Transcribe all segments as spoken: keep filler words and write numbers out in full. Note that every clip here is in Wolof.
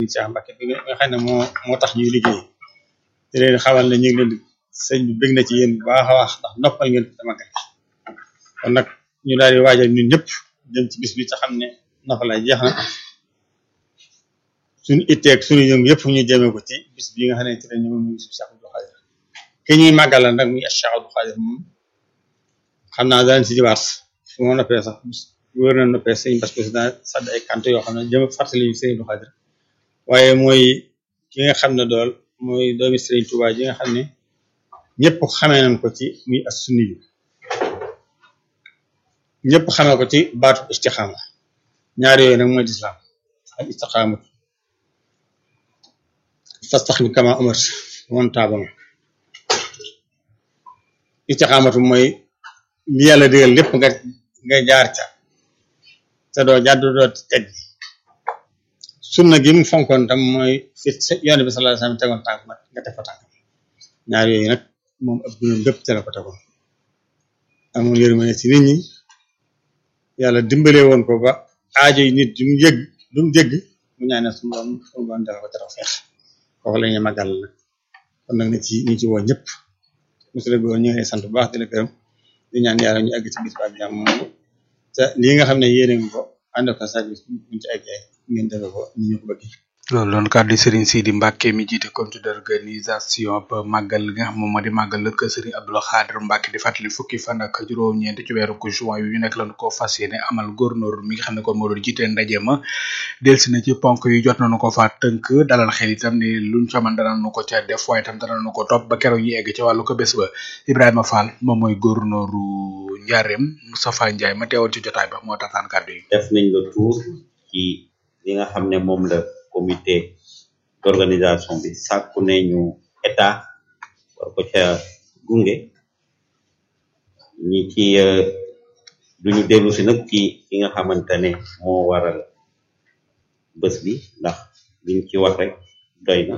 Cheikh Mbacke bi nga xam ne moo moo tax ñuy liggéey di leen xamal ne ñu ngi leen di sëñ bi bëgg na ci yéen bu baax a baax ndax noppal ngeen ko magal kon nag ñu daal di waajal ñun ñëpp dem ci bis bi te xam ne noppal la jeex na suñu itteeg suñu yëngu yëpp ñu jëmee ko ci bis bi nga xam ne ci la ñu moom ñu Cheikh Abdou Khadir ki ñuy màggal nag muy Cheikh Abdou Khadir moom xam naa daan si jiwaat fu ma noppee sax wóor na noppee sëñ Bass président sàdd ay kant yoo xam ne jëm fàttali ñu sëñ Abdou Khadir waaye mooy ki nga xam ne dool mooy doomi Sëriñ Tuubaa ji nga xam ne ñëpp xamee nañ ko ci muy as sunni yu ñëpp xamee ko ci baatu istixaama ñaar yooyu nag mooy lislaam ak istixaamatu fastaxim kama umar man taaba ma istixaamatu mooy li yàlla digal lépp nga nga jaar ca te doo jàddu doo teg sunna gi mu fonkoon tam mooy fi yoon bi sallallahu alayhi wasallam tegoon tànk nag nga teg fa tànk ñaar yooyu nag moom ab dundam bépp te la ko tegoon amoon yërmande ci nit ñi yàlla dimbale woon ko ba aajo yi nit du mu yëgg du mu jégg mu ñaane suñu doom suñu doom defal ko te feex kooku la ñuy màggal nag kon nag na ci ñu ci woo ñëpp monsieur le gouverneur ñu ngi lay sant bu baax di la gërëm di ñaan yàlla ñu egg ci bis ba ak jàmm te lii nga xam ne yéene nga ko ànd ko service buñ ci eggee ngeen defe ko ni ñu ko bëgg loolu loon kàddu Serigne Sidi Mbacke mi jiite comité d'organisation ba màggal gi nga xam moom moo di màggal lëkk Serigne Abdou Khadir Mbacke di fàttali fukki fan ak juróom-ñeent ci weeru ko juin yu ñu nekk lañu ko fas yéene amal gouverneur mi nga xam ne kon moo doon jiite ndaje ma delsi na ci ponk yu jot nañu ko fa tënk dalal xel itam ni luñ ca mën danañu ko ca def waaye itam danañu ko topp ba keroog ñu egg ci wàllu ko bés ba Ibrahima Fall moom mooy gouverneur Ndiarème Moustapha Ndiaye ma teewoon ci jotaay ba moo taxaan kàddu yi def nañ le tour ci li nga xam ne moom la comité d'organisation bi sàkku ne ñu état war ko ca gunge ñi ci duñu dellu si nag ci ki nga xamante ne moo waral bés bi ndax liñ ci wax rek doy na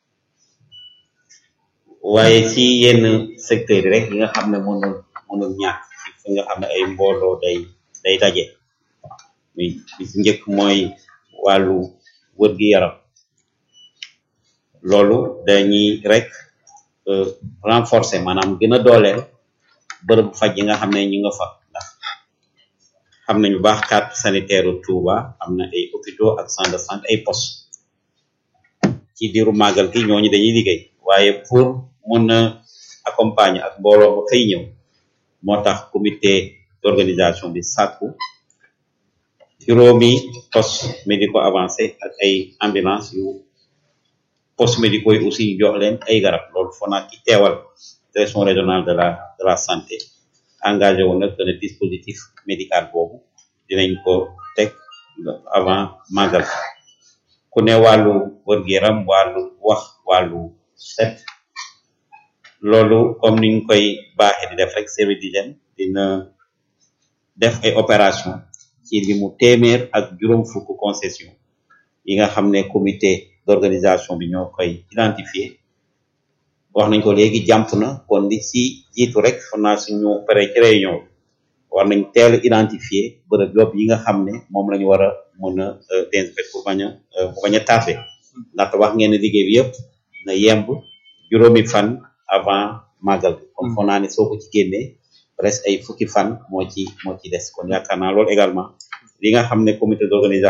waaye si yenn secteurs yi rek yi nga xam ne mënul mënul ñàkk fi nga xam ne ay mbooloo day day daje mi bi si njëkk mooy wàllu wër gi yaram loolu dañuy rek renforcer maanaam gën a dooleel bërëb faj yi nga xam ne ñu nga fa ndax xam nañu baax carte sanitaire Touba am na ay hôpitaux ak centre de santé ay poste ci diiru màggal gi ñooñu dañuy liggéey waaye pour mën a accompagner ak mbooloo ba fay ñëw moo tax comité d'organisation bi sàkku juróomi poste médico avancé ak ay ambulance yu poste médicaux yi aussi jox leen ay garab loolu foo naa ci teewal direction régionale de la de la santé engagé woon nag ne dispositif médical boobu dinañ ko teg avant màggal ku ne wàllu wër-gu-yaram wàllu wax wàllu set loolu comme niñ koy baaxee di def rek service d'hygiène dina def ay opération ci li mu téeméer ak juróom fukk concession yi nga xam ne comité d'organisation bi ñoo koy identifier wax nañ ko léegi jàmp na kon li ci jiitu rek xam naa suñu pare ci réunion war nañ teel identifier bërëb yob yi nga xam ne moom la ñu war a mën a désinfecter pour bañ a pour bañ a tardé ndaxte wax ngeen ne liggéey bi yëpp na yemb juróomi fan avant màggal bi kon foog naa ne soo ko ci génnee presque ay fukki fan moo ci moo ci des kon yaakaar naa loolu également li nga xam ne comité d'organisation